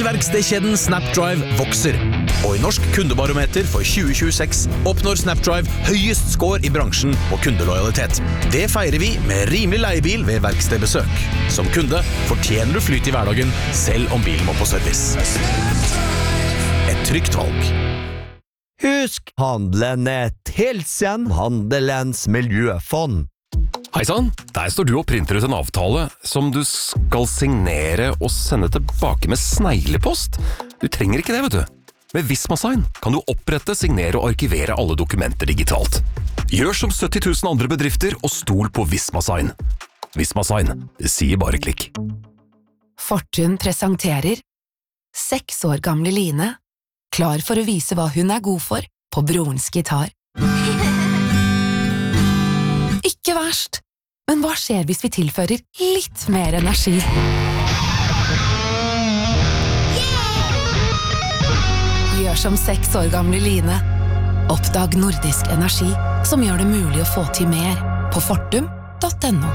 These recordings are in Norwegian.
Bilverkstedkjeden Snapdrive vokser. Og i Norsk kundebarometer for 2026 oppnår Snapdrive høyest score i bransjen på kundelojalitet. Det feirer vi med rimelig leiebil ved verkstedbesøk. Som kunde fortjener du flyt i hverdagen, selv om bilen må på service. Et trygt valg. Husk, handelen Hilsen, Handelens miljøfond. Hei sann, der står du og printer ut en avtale som du skal signere og sende tilbake med sneglepost. Du trenger ikke det, vet du. Med Visma-sign kan du opprette, signere og arkivere alle dokumenter digitalt. Gjør som 70 000 andre bedrifter og stol på Visma-sign. Visma-sign, det sier bare klikk. Fortun presenterer 6 år gamle Line, klar for å vise hva hun god for på brorens gitar. Ikke verst, men hva skjer hvis vi tilfører litt mer energi? Gjør som 6 år gamle Line. Oppdag nordisk energi, som gjør det mulig å få til mer på fortum.no.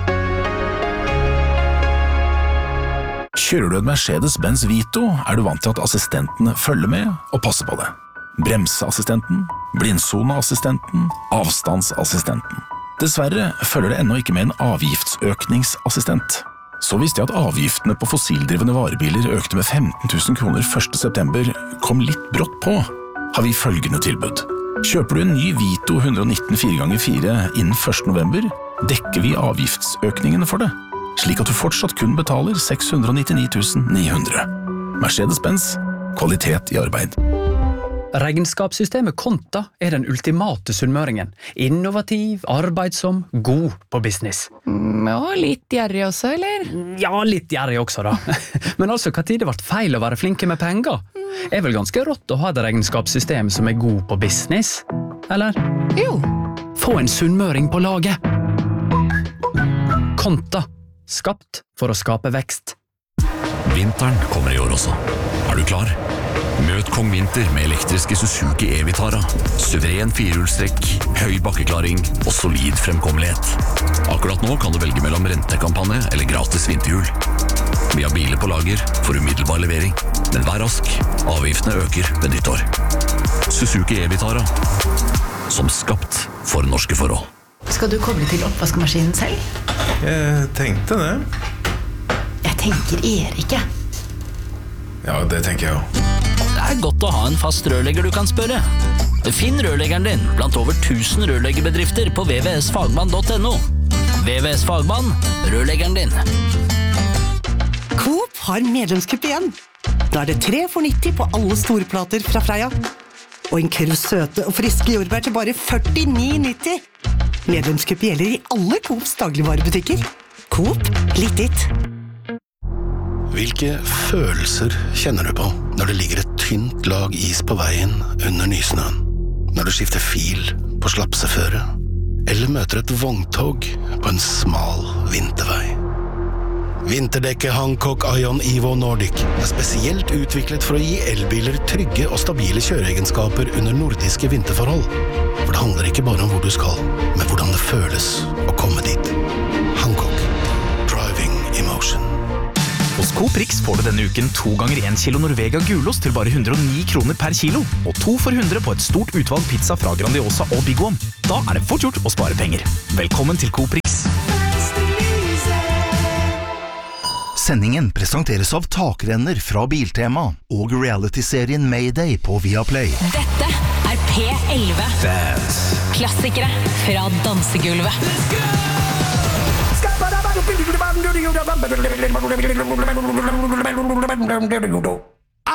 Kjører du en Mercedes-Benz Vito, du vant til at assistentene følger med og passer på det. Bremseassistenten, blindsoneassistenten, avstandsassistenten. Dessverre følger det ennå ikke med en avgiftsøkningsassistent. Så visste jeg at avgiftene på fossildrivende varebiler økte med 15 000 kroner 1. september, kom litt brått på, har vi følgende tilbud. Kjøper du en ny Vito 119 4x4 innen 1. november, dekker vi avgiftsøkningene for det, slik at du fortsatt kun betaler 699 900. Mercedes-Benz, kvalitet i arbeid. Regnskapssystemet Konta den ultimate sunnmøringen. Innovativ, arbeidsom, god på business. Og litt gjerrig også, eller? Ja, litt gjerrig også da. Men altså, hva tid det ble feil å være flinke med penger? Vel ganske rått å ha et regnskapssystem som god på business, eller? Jo. Få en sunnmøring på laget. Konta. Skapt for å skape vekst. Vinteren kommer i år også. Du klar? Møt Kong Vinter med elektriske Suzuki E-Vitara. Suveren firehjulstrekk, høy bakkeklaring og solid fremkommelighet. Akkurat nå kan du velge mellom rentekampanje eller gratis vinterhjul. Vi har biler på lager for umiddelbar levering, men vær rask, avgiftene øker ved nyttår. Suzuki E-Vitara, som skapt for norske forhold. Skal du koble til oppvaskmaskinen selv? Jeg tenkte det. Jeg tenker Erik. Ja, det tenker jeg jo. Det godt å ha en fast rørlegger du kan spørre. Finn rørleggeren din blant over 1000 rørleggerbedrifter på vvsfagmann.no. VVS Fagmann, rørleggeren din. Coop har medlemskupp igjen. Da det 3 for 90 på alle storplater fra Freia. Og en krus søte og friske jordbær til bare 49,90. Medlemskupp gjelder i alle Coops dagligvarebutikker. Coop, litt ditt. Hvilke følelser kjenner du på når det ligger et tynt lag is på veien under nysnøen? Når du skifter fil på slapseføre? Eller møter et vogntog på en smal vintervei? Vinterdekket Hancock Ion Evo Nordic spesielt utviklet for å gi elbiler trygge og stabile kjøreegenskaper under nordiske vinterforhold. For det handler ikke bare om hvor du skal, men hvordan det føles å komme dit. Hancock. Driving emotion. Hos Coop Rix får du denne uken 2 ganger 1 kilo Norvega gulost til bare 109 kroner per kilo, og 2 for 100 på et stort utvalg pizza fra Grandiosa og Big One. Da det fort gjort å spare penger. Velkommen til Coop Rix. Sendingen presenteres av takrenner fra Biltema og reality-serien Mayday på Viaplay. Dette P11. Dance. Klassikere fra dansegulvet. Let's go!